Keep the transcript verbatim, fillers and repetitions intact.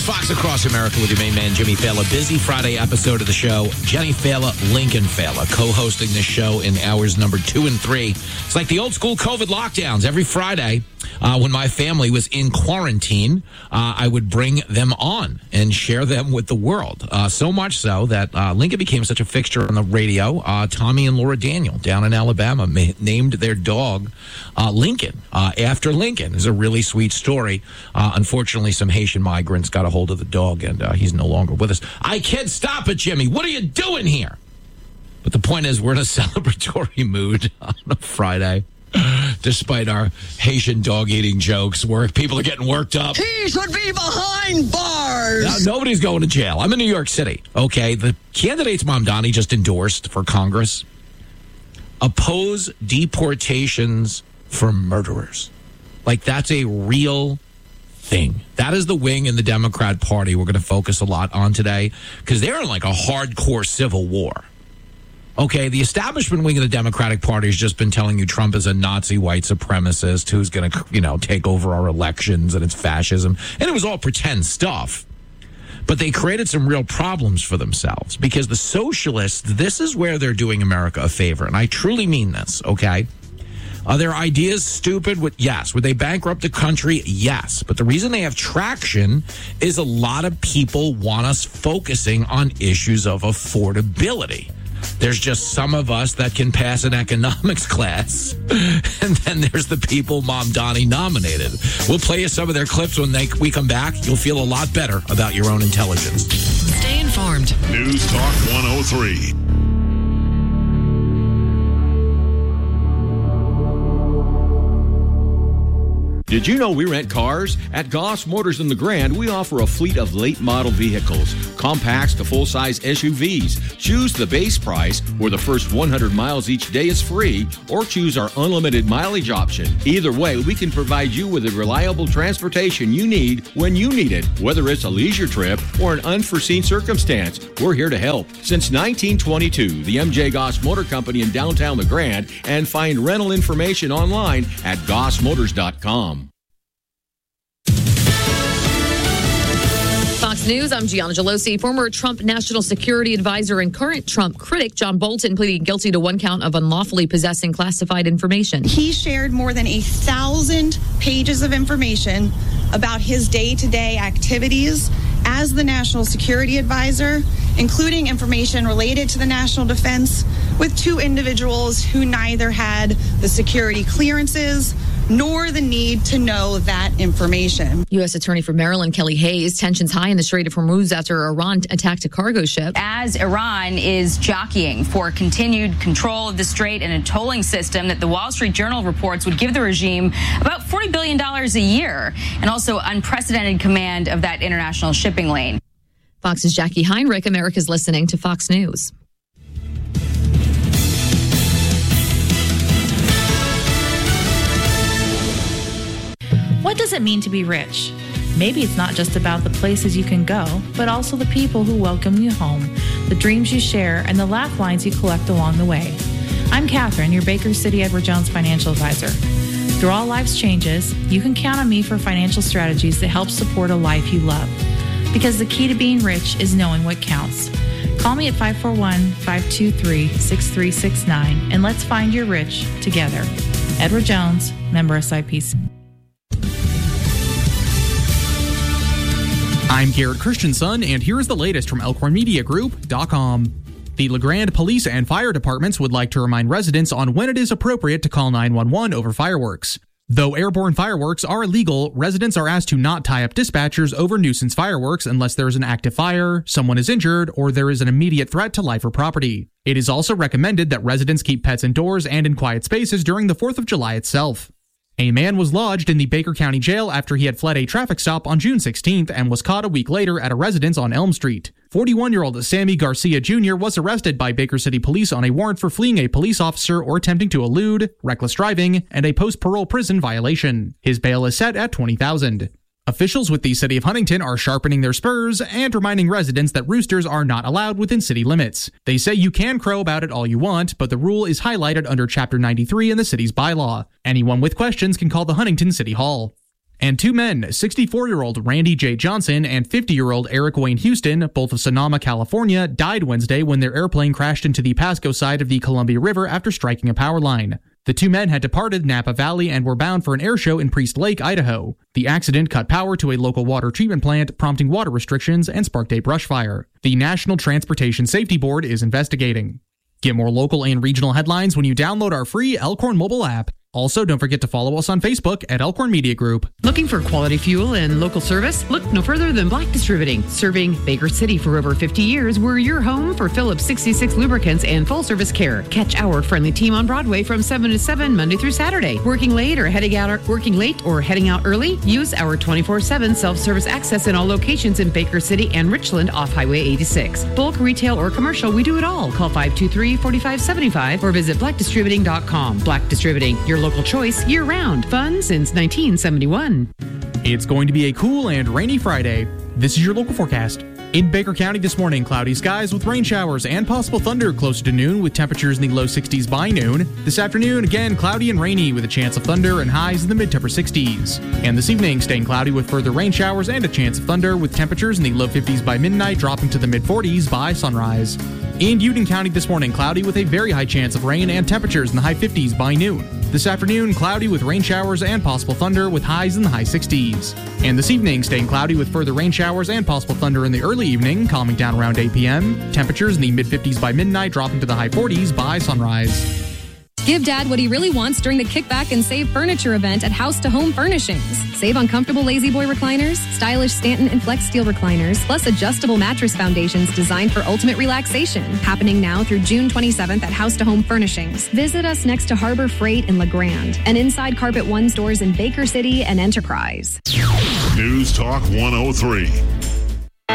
News, Fox Across America with your main man, Jimmy Fallon. Busy Friday episode of the show. Jenny Fallon, Lincoln Fallon, co-hosting this show in hours number two and three. It's like the old school COVID lockdowns. Every Friday, uh, when my family was in quarantine, uh, I would bring them on and share them with the world. Uh, so much so that uh, Lincoln became such a fixture on the radio. Uh, Tommy and Laura Daniel down in Alabama ma- named their dog uh, Lincoln uh, after Lincoln. It's a really sweet story. Uh, unfortunately, some Haitian migrants got a hold of the dog, and uh, he's no longer with us. I can't stop it, Jimmy. What are you doing here? But the point is, we're in a celebratory mood on a Friday, despite our Haitian dog-eating jokes, where people are getting worked up. He should be behind bars. Now, nobody's going to jail. I'm in New York City, okay? The candidates Mamdani just endorsed for Congress oppose deportations for murderers. Like, that's a real thing. That is the wing in the Democrat Party we're going to focus a lot on today, because they're in like a hardcore civil war. Okay, the establishment wing of the Democratic Party has just been telling you Trump is a Nazi white supremacist who's going to, you know, take over our elections and it's fascism. And it was all pretend stuff. But they created some real problems for themselves, because the socialists, this is where they're doing America a favor. And I truly mean this, okay? Are their ideas stupid? Yes. Would they bankrupt the country? Yes. But the reason they have traction is a lot of people want us focusing on issues of affordability. There's just some of us that can pass an economics class, and then there's the people Mamdani nominated. We'll play you some of their clips when they, we come back. You'll feel a lot better about your own intelligence. Stay informed. News Talk one oh three. Did you know we rent cars? At Goss Motors in the Grand, we offer a fleet of late model vehicles, compacts to full-size S U Vs. Choose the base price, where the first one hundred miles each day is free, or choose our unlimited mileage option. Either way, we can provide you with the reliable transportation you need when you need it, whether it's a leisure trip or an unforeseen circumstance. We're here to help. Since nineteen twenty-two, the M J Goss Motor Company in downtown the Grand, and find rental information online at goss motors dot com. Fox News, I'm Gianna Gelosi. Former Trump National Security Advisor and current Trump critic John Bolton pleading guilty to one count of unlawfully possessing classified information. He shared more than a thousand pages of information about his day-to-day activities as the National Security Advisor, including information related to the national defense, with two individuals who neither had the security clearances nor the need to know that information. U S Attorney for Maryland Kelly Hayes, tensions high in the Strait of Hormuz after Iran attacked a cargo ship. As Iran is jockeying for continued control of the strait and a tolling system that the Wall Street Journal reports would give the regime about forty billion dollars a year, and also unprecedented command of that international shipping lane. Fox's Jackie Heinrich. America's listening to Fox News. What does it mean to be rich? Maybe it's not just about the places you can go, but also the people who welcome you home, the dreams you share, and the laugh lines you collect along the way. I'm Catherine, your Baker City Edward Jones financial advisor. Through all life's changes, you can count on me for financial strategies that help support a life you love. Because the key to being rich is knowing what counts. Call me at five four one, five two three, six three six nine and let's find your rich together. Edward Jones, member S I P C. I'm Garrett Christensen, and here's the latest from Elkhorn Media Group dot com. The LeGrand Police and Fire Departments would like to remind residents on when it is appropriate to call nine one one over fireworks. Though airborne fireworks are illegal, residents are asked to not tie up dispatchers over nuisance fireworks unless there is an active fire, someone is injured, or there is an immediate threat to life or property. It is also recommended that residents keep pets indoors and in quiet spaces during the fourth of July itself. A man was lodged in the Baker County Jail after he had fled a traffic stop on June sixteenth and was caught a week later at a residence on Elm Street. forty-one-year-old Sammy Garcia Junior was arrested by Baker City Police on a warrant for fleeing a police officer or attempting to elude, reckless driving, and a post-parole prison violation. His bail is set at twenty thousand dollars. Officials with the city of Huntington are sharpening their spurs and reminding residents that roosters are not allowed within city limits. They say you can crow about it all you want, but the rule is highlighted under Chapter ninety-three in the city's bylaw. Anyone with questions can call the Huntington City Hall. And two men, sixty-four-year-old Randy J. Johnson and fifty-year-old Eric Wayne Houston, both of Sonoma, California, died Wednesday when their airplane crashed into the Pasco side of the Columbia River after striking a power line. The two men had departed Napa Valley and were bound for an air show in Priest Lake, Idaho. The accident cut power to a local water treatment plant, prompting water restrictions and sparked a brush fire. The National Transportation Safety Board is investigating. Get more local and regional headlines when you download our free Elkhorn mobile app. Also, don't forget to follow us on Facebook at Elkhorn Media Group. Looking for quality fuel and local service? Look no further than Black Distributing. Serving Baker City for over fifty years, we're your home for Phillips sixty-six lubricants and full-service care. Catch our friendly team on Broadway from seven to seven Monday through Saturday. Working late or heading out working late or heading out early? Use our twenty-four seven self-service access in all locations in Baker City and Richland off Highway eighty-six. Bulk, retail, or commercial, we do it all. Call five two three, four five seven five or visit black distributing dot com. Black Distributing, your local choice year-round. Fun since nineteen seventy-one. It's going to be a cool and rainy Friday. This is your local forecast. In Baker County this morning, cloudy skies with rain showers and possible thunder closer to noon with temperatures in the low sixties by noon. This afternoon, again, cloudy and rainy with a chance of thunder and highs in the mid-to upper sixties. And this evening, staying cloudy with further rain showers and a chance of thunder with temperatures in the low fifties by midnight, dropping to the mid-forties by sunrise. In Union County this morning, cloudy with a very high chance of rain and temperatures in the high fifties by noon. This afternoon, cloudy with rain showers and possible thunder with highs in the high sixties. And this evening, staying cloudy with further rain showers and possible thunder in the early evening, calming down around eight p.m. Temperatures in the mid-fifties by midnight, dropping to the high forties by sunrise. Give Dad what he really wants during the Kickback and Save Furniture event at House to Home Furnishings. Save on comfortable Lazy Boy recliners, stylish Stanton and Flex Steel recliners, plus adjustable mattress foundations designed for ultimate relaxation. Happening now through June twenty-seventh at House to Home Furnishings. Visit us next to Harbor Freight in La Grande and inside Carpet One stores in Baker City and Enterprise. News Talk one oh three.